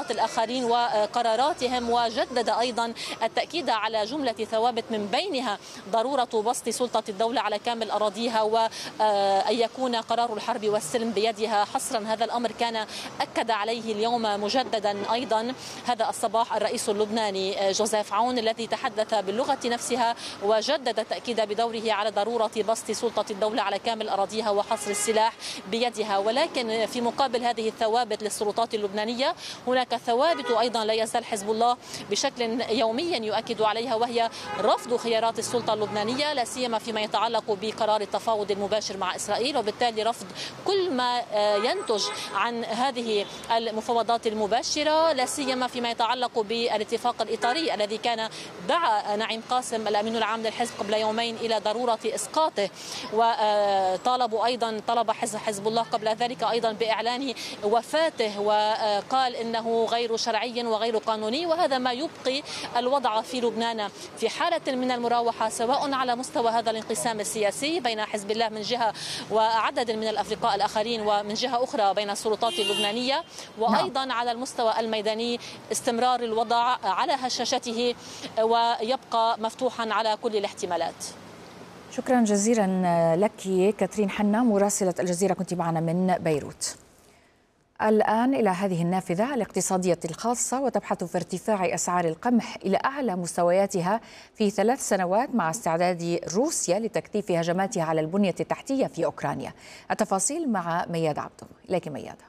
السلطات الآخرين وقراراتهم، وجدد أيضا التأكيد على جملة ثوابت من بينها ضرورة بسط سلطة الدولة على كامل أراضيها وأن يكون قرار الحرب والسلم بيدها حصرا. هذا الأمر كان أكد عليه اليوم مجددا أيضا هذا الصباح الرئيس اللبناني جوزيف عون، الذي تحدث باللغة نفسها وجدد التأكيد بدوره على ضرورة بسط سلطة الدولة على كامل أراضيها وحصر السلاح بيدها. ولكن في مقابل هذه الثوابت للسلطات اللبنانية هناك ثوابت أيضا لا يزال حزب الله بشكل يوميا يؤكد عليها، وهي رفض خيارات السلطة اللبنانية لا سيما فيما يتعلق بقرار التفاوض المباشر مع إسرائيل، وبالتالي رفض كل ما ينتج عن هذه المفاوضات المباشرة لا سيما فيما يتعلق بالاتفاق الإطاري الذي كان دعا نعيم قاسم الأمين العام للحزب قبل يومين إلى ضرورة إسقاطه، وطالبوا أيضا طلب حزب الله قبل ذلك أيضا بإعلان وفاته، وقال إنه غير شرعي وغير قانوني. وهذا ما يبقي الوضع في لبنان في حالة من المراوحة، سواء على مستوى هذا الانقسام السياسي بين حزب الله من جهة وعدد من الأفرقاء الآخرين ومن جهة أخرى بين السلطات اللبنانية، وأيضا على المستوى الميداني استمرار الوضع على هشاشته ويبقى مفتوحا على كل الاحتمالات. شكرا جزيلا لك كاترين حنا مراسلة الجزيرة، كنت معنا من بيروت. الآن إلى هذه النافذة الاقتصادية الخاصة، وتبحث في ارتفاع أسعار القمح إلى أعلى مستوياتها في 3 سنوات مع استعداد روسيا لتكثيف هجماتها على البنية التحتية في أوكرانيا. التفاصيل مع مياد عبدو. إليك ميادة.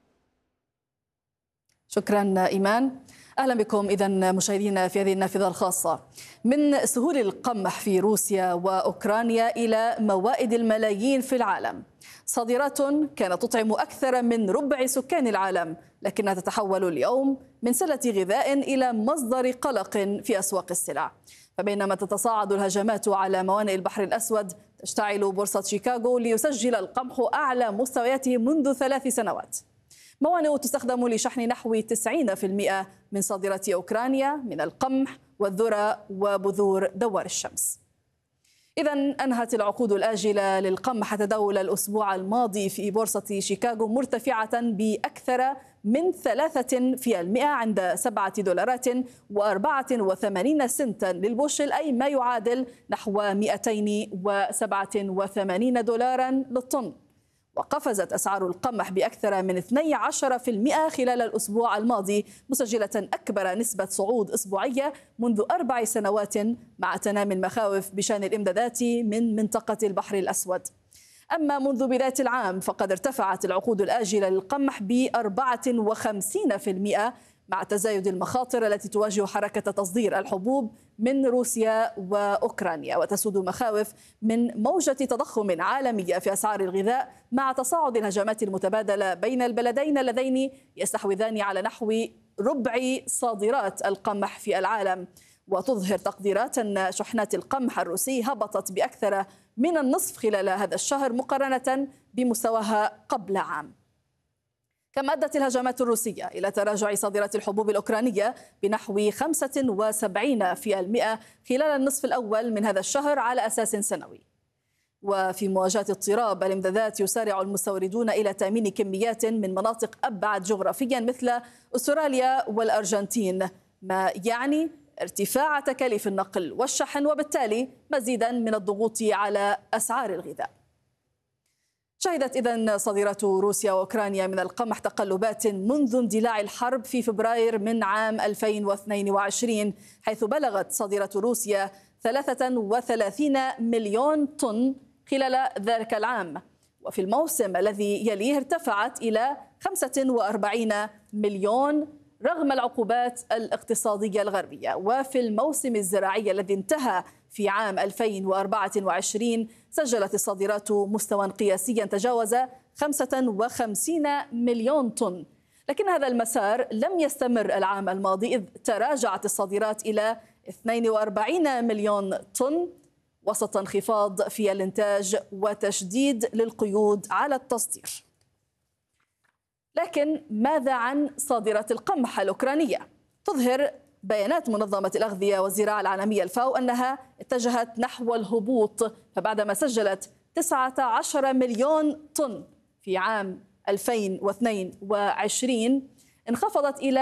شكرا إيمان. أهلا بكم إذن مشاهدينا في هذه النافذة الخاصة. من سهول القمح في روسيا وأوكرانيا إلى موائد الملايين في العالم، صادرات كانت تطعم أكثر من ربع سكان العالم، لكنها تتحول اليوم من سلة غذاء إلى مصدر قلق في أسواق السلع. فبينما تتصاعد الهجمات على موانئ البحر الأسود، تشتعل بورصة شيكاغو ليسجل القمح أعلى مستوياته منذ 3 سنوات. موانئ تستخدم لشحن نحو 90% من صادرات أوكرانيا من القمح والذرة وبذور دوار الشمس. إذن أنهت العقود الآجلة للقمح تداول الأسبوع الماضي في بورصة شيكاغو مرتفعة بأكثر من 3% عند $7.84 للبوشل، أي ما يعادل نحو $287 للطن. وقفزت أسعار القمح بأكثر من 12% خلال الأسبوع الماضي، مسجلة أكبر نسبة صعود أسبوعية منذ 4 سنوات، مع تنامي المخاوف بشأن الإمدادات من منطقة البحر الأسود. أما منذ بداية العام فقد ارتفعت العقود الآجلة للقمح ب54% مع تزايد المخاطر التي تواجه حركة تصدير الحبوب من روسيا وأوكرانيا، وتسود مخاوف من موجة تضخم عالمية في أسعار الغذاء مع تصاعد الهجمات المتبادلة بين البلدين اللذين يستحوذان على نحو ربع صادرات القمح في العالم. وتظهر تقديرات أن شحنات القمح الروسي هبطت بأكثر من النصف خلال هذا الشهر مقارنة بمستواها قبل عام. كما أدت الهجمات الروسية إلى تراجع صادرات الحبوب الأوكرانية بنحو 75% خلال النصف الأول من هذا الشهر على أساس سنوي. وفي مواجهة اضطراب الإمدادات يسارع المستوردون إلى تأمين كميات من مناطق أبعد جغرافيا مثل أستراليا والأرجنتين، ما يعني ارتفاع تكاليف النقل والشحن وبالتالي مزيدا من الضغوط على أسعار الغذاء. شهدت إذن صادرات روسيا وأوكرانيا من القمح تقلبات منذ اندلاع الحرب في فبراير من عام 2022، حيث بلغت صادرات روسيا 33 مليون طن خلال ذلك العام، وفي الموسم الذي يليه ارتفعت إلى 45 مليون رغم العقوبات الاقتصادية الغربية. وفي الموسم الزراعي الذي انتهى في عام 2024 سجلت الصادرات مستوى قياسيا تجاوز 55 مليون طن، لكن هذا المسار لم يستمر العام الماضي، إذ تراجعت الصادرات إلى 42 مليون طن وسط انخفاض في الإنتاج وتشديد للقيود على التصدير. لكن ماذا عن صادرات القمح الأوكرانية؟ تظهر بيانات منظمة الأغذية والزراعة العالمية الفاو أنها اتجهت نحو الهبوط، فبعدما سجلت 19 مليون طن في عام 2022 انخفضت إلى